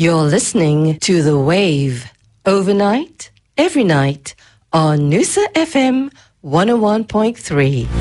You're listening to The Wave, overnight, every night, on Noosa FM 101.3.